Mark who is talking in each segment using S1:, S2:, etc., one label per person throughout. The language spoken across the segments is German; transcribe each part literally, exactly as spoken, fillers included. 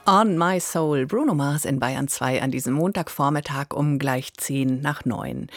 S1: On My Soul, Bruno Mars in Bayern zwei an diesem Montagvormittag um gleich zehn nach neun.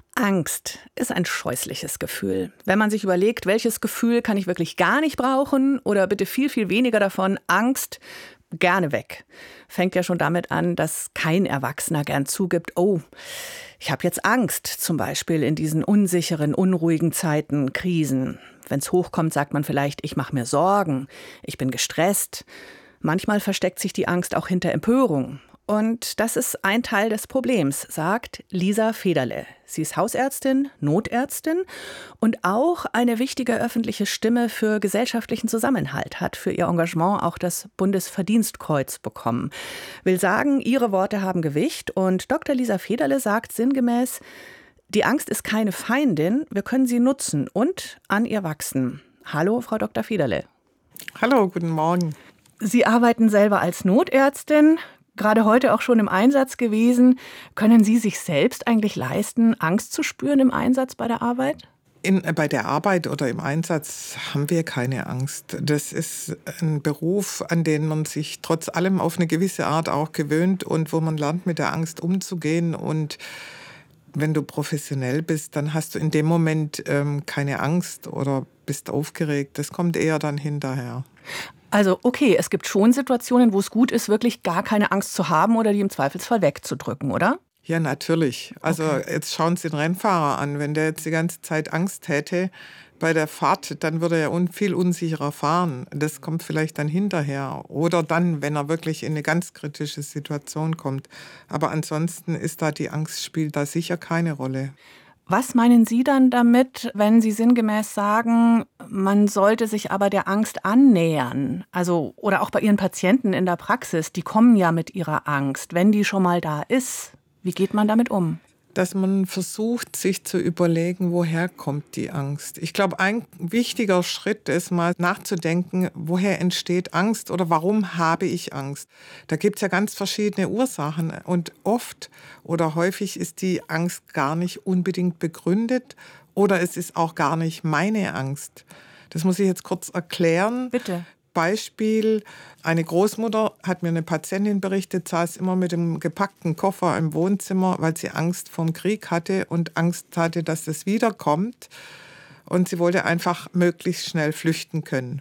S1: Angst ist ein scheußliches Gefühl. Wenn man sich überlegt, welches Gefühl kann ich wirklich gar nicht brauchen oder bitte viel, viel weniger davon, Angst, gerne weg. Fängt ja schon damit an, dass kein Erwachsener gern zugibt, oh, ich habe jetzt Angst, zum Beispiel in diesen unsicheren, unruhigen Zeiten, Krisen. Wenn es hochkommt, sagt man vielleicht, ich mache mir Sorgen, ich bin gestresst. Manchmal versteckt sich die Angst auch hinter Empörung. Und das ist ein Teil des Problems, sagt Lisa Federle. Sie ist Hausärztin, Notärztin und auch eine wichtige öffentliche Stimme für gesellschaftlichen Zusammenhalt, hat für ihr Engagement auch das Bundesverdienstkreuz bekommen. Will sagen, ihre Worte haben Gewicht und Doktor Lisa Federle sagt sinngemäß, die Angst ist keine Feindin, wir können sie nutzen und an ihr wachsen. Hallo, Frau Doktor Federle.
S2: Hallo, guten Morgen.
S1: Sie arbeiten selber als Notärztin, gerade heute auch schon im Einsatz gewesen. Können Sie sich selbst eigentlich leisten, Angst zu spüren im Einsatz bei der Arbeit?
S2: In, bei der Arbeit oder im Einsatz haben wir keine Angst. Das ist ein Beruf, an den man sich trotz allem auf eine gewisse Art auch gewöhnt und wo man lernt, mit der Angst umzugehen. Und wenn du professionell bist, dann hast du in dem Moment ähm, keine Angst oder bist aufgeregt. Das kommt eher dann hinterher.
S1: Also okay, es gibt schon Situationen, wo es gut ist, wirklich gar keine Angst zu haben oder die im Zweifelsfall wegzudrücken, oder?
S2: Ja, natürlich. Also
S1: Okay.
S2: Jetzt schauen Sie den Rennfahrer an. Wenn der jetzt die ganze Zeit Angst hätte bei der Fahrt, dann würde er un- viel unsicherer fahren. Das kommt vielleicht dann hinterher. Oder dann, wenn er wirklich in eine ganz kritische Situation kommt. Aber ansonsten ist da die Angst, spielt da sicher keine Rolle.
S1: Was meinen Sie dann damit, wenn Sie sinngemäß sagen, man sollte sich aber der Angst annähern? Also, oder auch bei Ihren Patienten in der Praxis, die kommen ja mit ihrer Angst. Wenn die schon mal da ist, wie geht man damit um?
S2: Dass man versucht, sich zu überlegen, woher kommt die Angst. Ich glaube, ein wichtiger Schritt ist mal nachzudenken, woher entsteht Angst oder warum habe ich Angst. Da gibt es ja ganz verschiedene Ursachen und oft oder häufig ist die Angst gar nicht unbedingt begründet oder es ist auch gar nicht meine Angst. Das muss ich jetzt kurz erklären.
S1: Bitte.
S2: Beispiel, eine Großmutter hat mir eine Patientin berichtet, saß immer mit dem gepackten Koffer im Wohnzimmer, weil sie Angst vor dem Krieg hatte und Angst hatte, dass das wiederkommt. Und sie wollte einfach möglichst schnell flüchten können.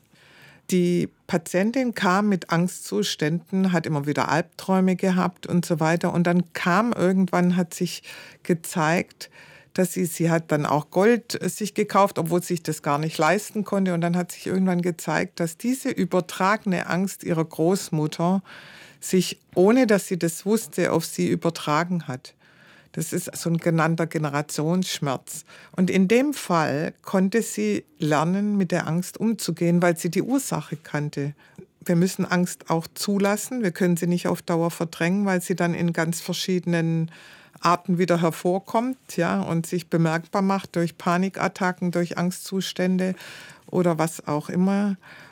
S2: Die Patientin kam mit Angstzuständen, hat immer wieder Albträume gehabt und so weiter. Und dann kam irgendwann, hat sich gezeigt, dass sie, sie hat dann auch Gold sich gekauft, obwohl sie sich das gar nicht leisten konnte. Und dann hat sich irgendwann gezeigt, dass diese übertragene Angst ihrer Großmutter sich, ohne dass sie das wusste, auf sie übertragen hat. Das ist so ein genannter Generationsschmerz. Und in dem Fall konnte sie lernen, mit der Angst umzugehen, weil sie die Ursache kannte. Wir müssen Angst auch zulassen. Wir können sie nicht auf Dauer verdrängen, weil sie dann in ganz verschiedenen Arten wieder hervorkommt, ja, und sich bemerkbar macht durch Panikattacken, durch Angstzustände oder was auch immer.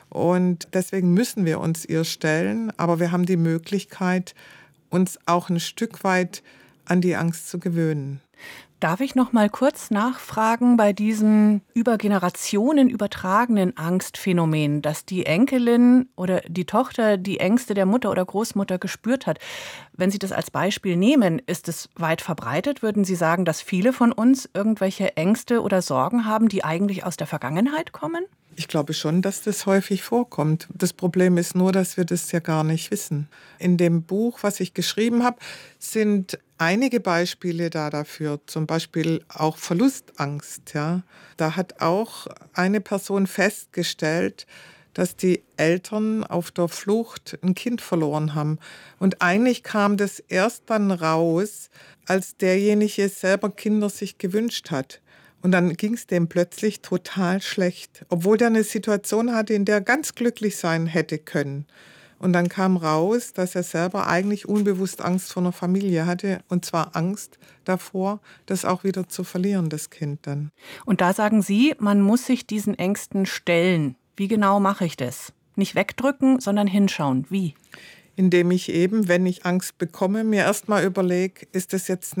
S2: Und deswegen müssen wir uns ihr stellen, aber wir haben die Möglichkeit, uns auch ein Stück weit an die Angst zu gewöhnen.
S1: Darf ich noch mal kurz nachfragen bei diesem über Generationen übertragenen Angstphänomen, dass die Enkelin oder die Tochter die Ängste der Mutter oder Großmutter gespürt hat? Wenn Sie das als Beispiel nehmen, ist es weit verbreitet? Würden Sie sagen, dass viele von uns irgendwelche Ängste oder Sorgen haben, die eigentlich aus der Vergangenheit kommen?
S2: Ich glaube schon, dass das häufig vorkommt. Das Problem ist nur, dass wir das ja gar nicht wissen. In dem Buch, was ich geschrieben habe, sind einige Beispiele da dafür. Zum Beispiel auch Verlustangst. Ja. Da hat auch eine Person festgestellt, dass die Eltern auf der Flucht ein Kind verloren haben. Und eigentlich kam das erst dann raus, als derjenige selber Kinder sich gewünscht hat. Und dann ging es dem plötzlich total schlecht, obwohl der eine Situation hatte, in der er ganz glücklich sein hätte können. Und dann kam raus, dass er selber eigentlich unbewusst Angst vor einer Familie hatte. Und zwar Angst davor, das auch wieder zu verlieren, das Kind dann.
S1: Und da sagen Sie, man muss sich diesen Ängsten stellen. Wie genau mache ich das? Nicht wegdrücken, sondern hinschauen. Wie?
S2: Indem ich eben, wenn ich Angst bekomme, mir erst mal überlege, ist das jetzt